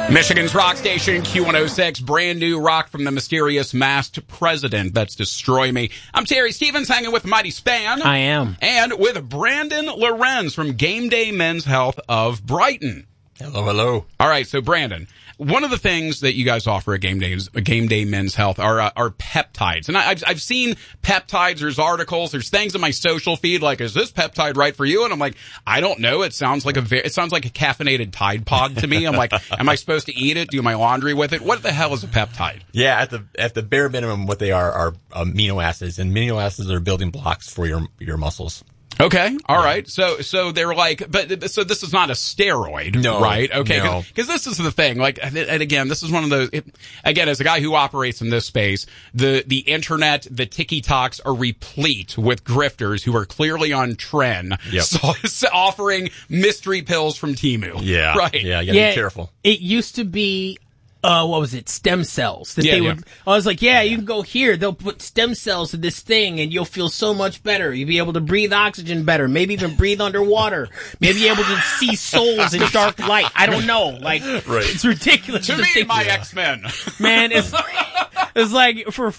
Michigan's rock station, Q106, brand new rock from the mysterious masked president. That's Destroy Me. I'm Terry Stevens, hanging with Mighty Span. I am. And with Brandon Lorenz from Game Day Men's Health of Brighton. Hello, hello. All right, so Brandon, one of the things that you guys offer at Game Day Men's Health are peptides. And I've seen peptides. There's articles. There's things in my social feed like, is this peptide right for you? And I'm like, I don't know. It sounds like a caffeinated Tide Pod to me. I'm like, am I supposed to eat it? Do my laundry with it? What the hell is a peptide? Yeah, at the bare minimum, what they are amino acids, and amino acids are building blocks for your muscles. Okay. All right. So they're like, so this is not a steroid, no, right? Okay. No. Cause this is the thing. Like, and again, this is one of those, again, as a guy who operates in this space, the internet, the TikToks are replete with grifters who are clearly on trend. Yep. So, offering mystery pills from Temu. Yeah. Right. Yeah. You gotta be careful. It used to be, what was it? Stem cells. I was like, you can go here. They'll put stem cells in this thing and you'll feel so much better. You'll be able to breathe oxygen better. Maybe even breathe underwater. Maybe able to see souls in dark light. I don't know. Like, It's ridiculous. To me, my X-Men. Man, it's like for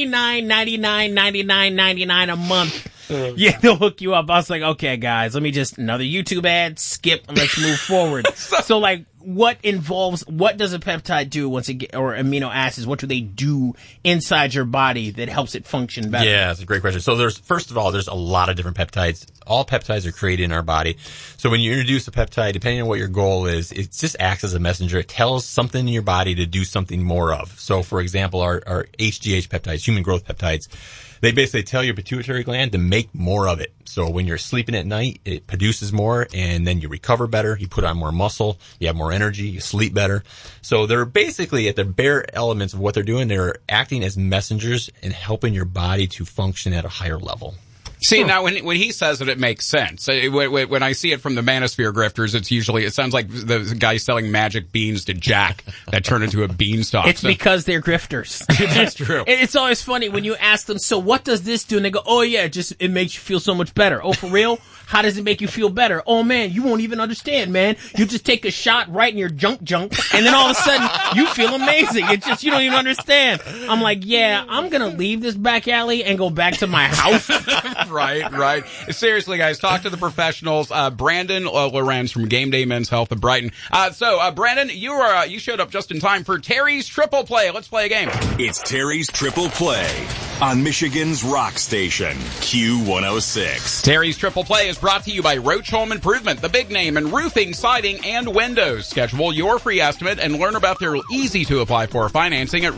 $49.99 a month. Yeah, they'll hook you up. I was like, okay, guys, let me just another YouTube ad, skip, and let's move forward. So, like, what does a peptide do or amino acids? What do they do inside your body that helps it function better? Yeah, that's a great question. So first of all, there's a lot of different peptides. All peptides are created in our body. So when you introduce a peptide, depending on what your goal is, it just acts as a messenger. It tells something in your body to do something more of. So, for example, our HGH peptides, human growth peptides, they basically tell your pituitary gland to make more of it. So when you're sleeping at night, it produces more, and then you recover better. You put on more muscle. You have more energy. You sleep better. So they're basically, at the bare elements of what they're doing, they're acting as messengers and helping your body to function at a higher level. See, now when he says it makes sense. When I see it from the Manosphere grifters, it sounds like the guy selling magic beans to Jack that turn into a beanstalk. It's because they're grifters. That's true. It's always funny when you ask them, so what does this do? And they go, oh yeah, it makes you feel so much better. Oh, for real? How does it make you feel better? Oh man, you won't even understand, man. You just take a shot right in your junk, and then all of a sudden you feel amazing. It's just, you don't even understand. I'm like, yeah, I'm gonna leave this back alley and go back to my house. Right. Seriously, guys, talk to the professionals. Brandon Lorenz from Game Day Men's Health of Brighton. So, Brandon, you showed up just in time for Terry's Triple Play. Let's play a game. It's Terry's Triple Play on Michigan's rock station, Q106. Terry's Triple Play is brought to you by Roach Home Improvement, the big name in roofing, siding, and windows. Schedule your free estimate and learn about their easy-to-apply-for financing at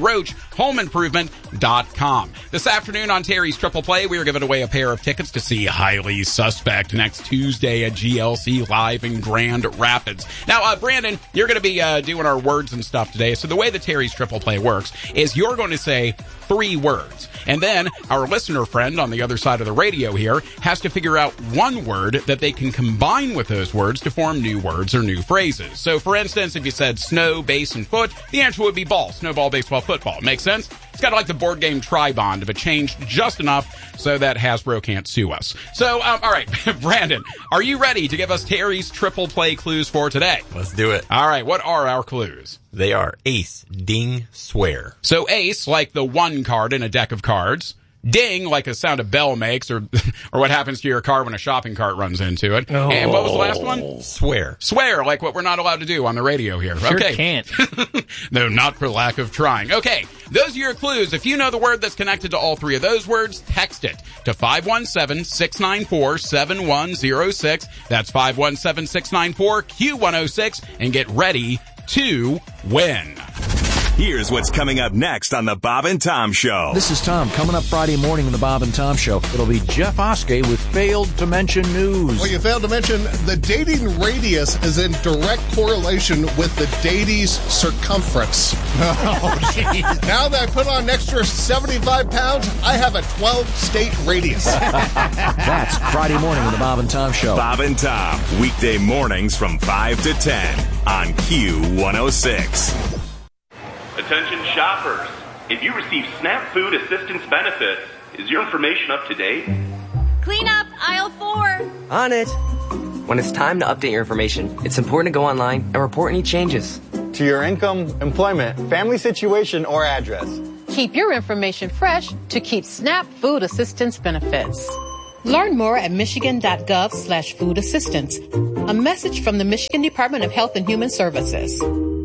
RoachHomeImprovement.com. This afternoon on Terry's Triple Play, we are giving away a pair of tickets to see Highly Suspect next Tuesday at GLC Live in Grand Rapids. Now, Brandon, you're going to be doing our words and stuff today. So the way the Terry's Triple Play works is you're going to say 3 words. And then our listener friend on the other side of the radio here has to figure out one word that they can combine with those words to form new words or new phrases. So, for instance, if you said snow, base, and foot, the answer would be ball, snowball, baseball, football. Make sense? It's kind of like the board game Tri-Bond, but changed just enough so that Hasbro can't sue us. So, all right, Brandon, are you ready to give us Terry's Triple Play clues for today? Let's do it. All right, what are our clues? They are ace, ding, swear. So ace, like the 1 card in a deck of cards. Ding, like a sound a bell makes, or what happens to your car when a shopping cart runs into it. Oh. And what was the last one? Swear. Swear, like what we're not allowed to do on the radio here. Sure okay. Can't. No, not for lack of trying. Okay, those are your clues. If you know the word that's connected to all 3 of those words, text it to 517-694-7106. That's 517-694-Q106, and get ready to win. Here's what's coming up next on the Bob and Tom Show. This is Tom. Coming up Friday morning on the Bob and Tom Show, it'll be Jeff Oskey with Failed to Mention News. Well, you failed to mention the dating radius is in direct correlation with the datee's circumference. Oh, jeez. Now that I put on an extra 75 pounds, I have a 12-state radius. That's Friday morning on the Bob and Tom Show. Bob and Tom, weekday mornings from 5 to 10 on Q106. Attention shoppers. If you receive SNAP Food Assistance benefits, is your information up to date? Clean up aisle 4. On it. When it's time to update your information, it's important to go online and report any changes. to your income, employment, family situation, or address. Keep your information fresh to keep SNAP food assistance benefits. Learn more at michigan.gov/food assistance. A message from the Michigan Department of Health and Human Services.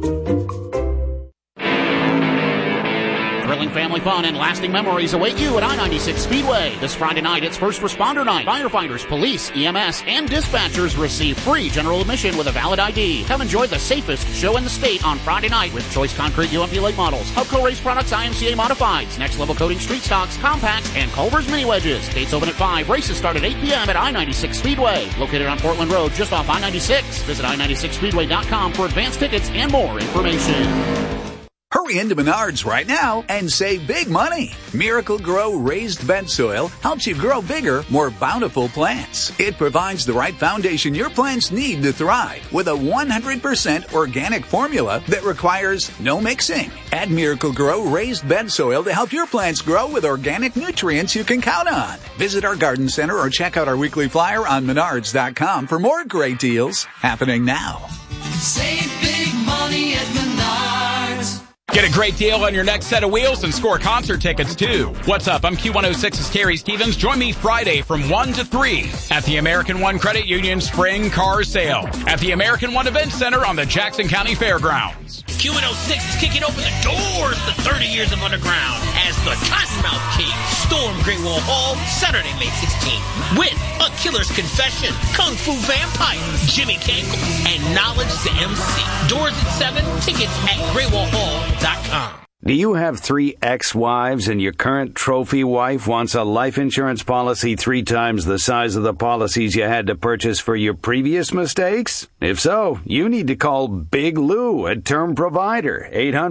Thrilling family fun and lasting memories await you at I-96 Speedway. This Friday night, it's First Responder Night. Firefighters, police, EMS, and dispatchers receive free general admission with a valid ID. Come enjoy the safest show in the state on Friday night with Choice Concrete UMP late models, Hubco Race Products IMCA Modifieds, Next Level Coating Street Stocks, Compacts, and Culver's Mini Wedges. Gates open at 5. Races start at 8 p.m. at I-96 Speedway. Located on Portland Road, just off I-96. Visit I-96Speedway.com for advanced tickets and more information. Hurry into Menards right now and save big money. Miracle Grow Raised Bed Soil helps you grow bigger, more bountiful plants. It provides the right foundation your plants need to thrive with a 100% organic formula that requires no mixing. Add Miracle Grow Raised Bed Soil to help your plants grow with organic nutrients you can count on. Visit our garden center or check out our weekly flyer on Menards.com for more great deals happening now. Save big money at Menards. Get a great deal on your next set of wheels and score concert tickets, too. What's up? I'm Q106's Terry Stevens. Join me Friday from 1 to 3 at the American One Credit Union Spring Car Sale at the American One Event Center on the Jackson County Fairgrounds. Q106 is kicking open the doors to 30 years of underground as the Cottonmouth King storm Great Wall Hall Saturday, May 16th with A Killer's Confession, Kung Fu Vampire, Jimmy Cankle, and Knowledge the MC. Doors at 7, tickets at GreatWallHall.com. Do you have 3 ex-wives and your current trophy wife wants a life insurance policy 3 times the size of the policies you had to purchase for your previous mistakes? If so, you need to call Big Lou at Term Provider,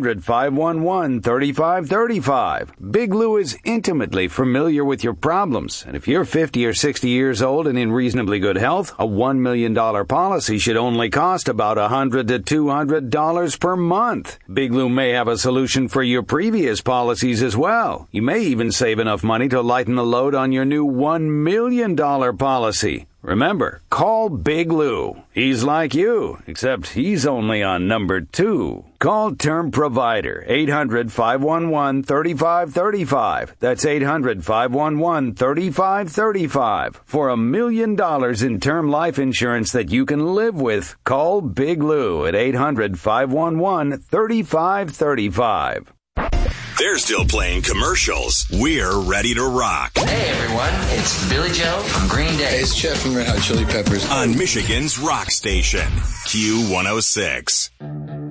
800-511-3535. Big Lou is intimately familiar with your problems, and if you're 50 or 60 years old and in reasonably good health, a $1 million policy should only cost about $100 to $200 per month. Big Lou may have a solution for your previous policies as well. You may even save enough money to lighten the load on your new $1 million policy. Remember, call Big Lou. He's like you, except he's only on number 2. Call Term Provider, 800-511-3535. That's 800-511-3535. For $1 million in term life insurance that you can live with, call Big Lou at 800-511-3535. They're still playing commercials. We're ready to rock. Hey, everyone. It's Billy Joe from Green Day. Hey, it's Jeff from Red Hot Chili Peppers. On Michigan's rock station, Q106.